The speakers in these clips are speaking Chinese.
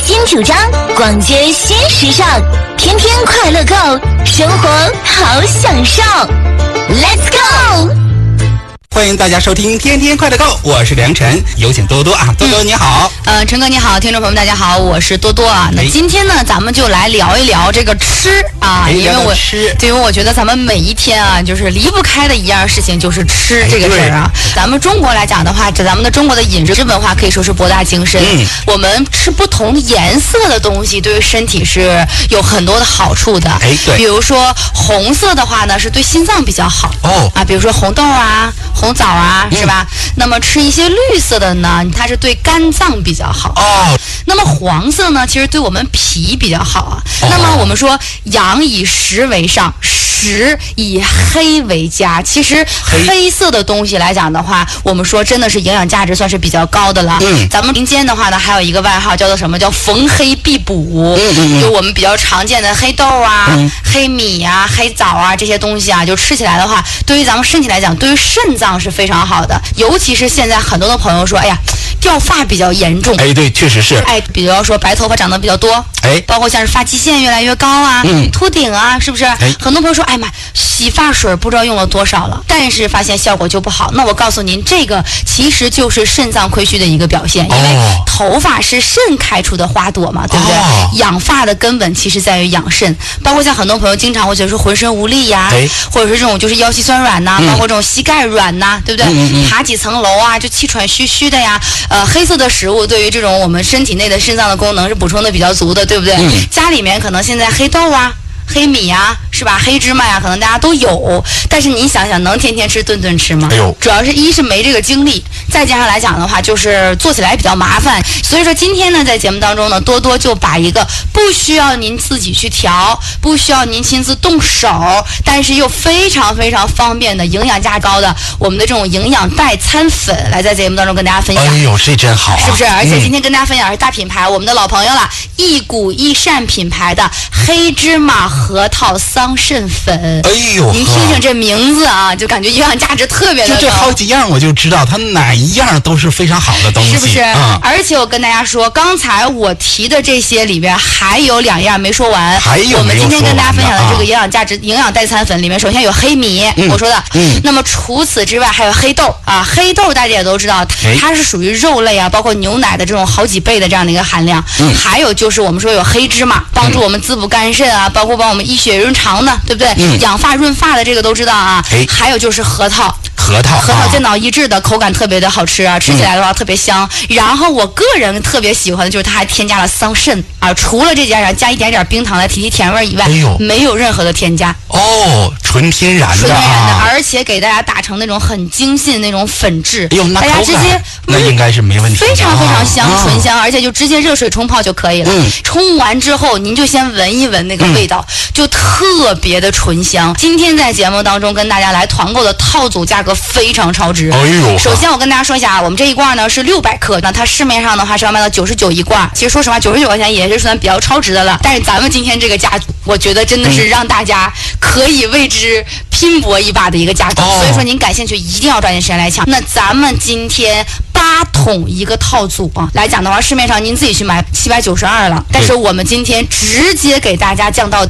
新主张，逛街新时尚，天天快乐购，生活好享受。Let's go！ 欢迎大家收听天天快乐购，我是梁晨，有请多多啊，多多你好。 陈哥你好，听众朋友们大家好，我是多多啊。那今天呢，咱们就来聊一聊这个吃啊，因为我觉得咱们每一天啊，就是离不开的一样事情就是吃这个事儿啊。咱们中国来讲的话，咱们的中国的饮食文化可以说是博大精深。我们吃不同颜色的东西，对于身体是有很多的好处的。 对， 比如说红色的话呢，是对心脏比较好啊，比如说红豆啊、红枣啊，是吧？那么吃一些绿色的呢，它是对肝脏比较好。那么黄色呢，其实对我们脾比较好啊。那么我们说阳以实为上，实以黑为佳。其实黑色的东西来讲的话，我们说真的是营养价值算是比较高的了。咱们民间的话呢，还有一个外号叫做什么，叫逢黑必补。就我们比较常见的黑豆啊、黑米啊、黑枣啊这些东西啊，就吃起来的话，对于咱们身体来讲，对于肾脏是非常好的。尤其是现在很多的朋友说，哎呀，掉发比较严重。 对，确实是。 比如说白头发长得比较多。包括像是发际线越来越高啊，秃顶啊，是不是？很多朋友说，哎妈，洗发水不知道用了多少了，但是发现效果就不好。那我告诉您，这个其实就是肾脏亏虚的一个表现，因为头发是肾开出的花朵嘛，对不对？养发的根本其实在于养肾。包括像很多朋友经常会觉得说浑身无力呀，或者是这种就是腰膝酸软呐，包括这种膝盖软呐，对不对？爬几层楼啊，就气喘吁吁的呀。黑色的食物对于这种我们身体内的肾脏的功能是补充的比较足的，对不对？家里面可能现在黑豆啊、黑米呀，是吧？黑芝麻呀，可能大家都有，但是你想想，能天天吃顿顿吃吗？主要是一是没这个精力，再加上来讲的话，就是做起来比较麻烦。所以说今天呢，在节目当中呢，多多就把一个不需要您自己去调，不需要您亲自动手，但是又非常非常方便的营养价高的我们的这种营养代餐粉，来在节目当中跟大家分享。 这真好啊， 是不是？而且今天跟大家分享的是大品牌，我们的老朋友了，益谷益善品牌的黑芝麻核桃桑葚粉。您听听这名字啊，就感觉营养价值特别的高。 就这好几样我就知道它哪一样都是非常好的东西， 是不是？而且我跟大家说，刚才我提的这些里边还有2样没说完。我们今天跟大家分享的这个营养价值营养代餐粉里面，首先有黑米，我说的。那么除此之外还有黑豆啊，黑豆大家也都知道，它是属于肉类啊，包括牛奶的这种好几倍的这样的一个含量。还有就是我们说有黑芝麻，帮助我们滋补肝肾啊，包括帮我们益血润肠的，对不对？养发润发的这个都知道啊。还有就是核桃健脑益智的，口感特别的好吃啊，吃起来的话特别香。然后我个人特别喜欢的就是它还添加了桑葚啊，除了这加一点点冰糖来提甜味以外，没有任何的添加。 纯天然的， 而且给大家打成那种很精细的那种粉质。 那大家直接那应该是没问题， 非常非常香，纯香，而且就直接热水冲泡就可以了。冲完之后您就先闻一闻那个味道，就特别的醇香。今天在节目当中跟大家来团购的套组价格非常超值。首先我跟大家说一下啊，我们这一罐呢是600克，那它市面上的话是要卖到99一罐。其实说实话，99块钱也是算比较超值的了。但是咱们今天这个价，我觉得真的是让大家可以为之拼搏一把的一个价格。所以说您感兴趣一定要抓紧时间来抢。那咱们今天8桶一个套组啊，来讲的话，市面上您自己去买792了，但是我们今天直接给大家降到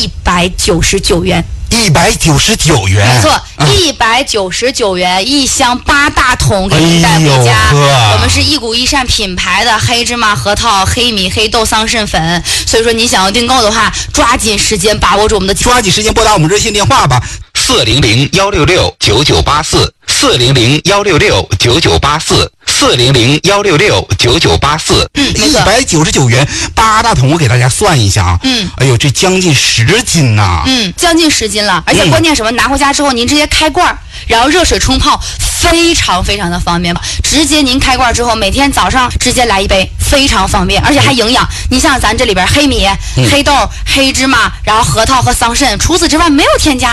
199元。 199元， 没错，199元一箱8大桶给您带回家。我们是益谷益善品牌的黑芝麻、核桃、黑米、黑豆桑葚粉，所以说你想要订购的话，抓紧时间把握住我们的， 抓紧时间拨打我们热线电话吧，400-166-9984，400-166-9984，400-166-9984。199元8大桶，我给大家算一下啊。这将近10斤呐。 将近10斤了，而且关键什么，拿回家之后您直接开罐，然后热水冲泡，非常非常的方便。直接您开罐之后，每天早上直接来一杯，非常方便，而且还营养。你像咱这里边黑米、黑豆、黑芝麻，然后核桃和桑葚，除此之外没有添加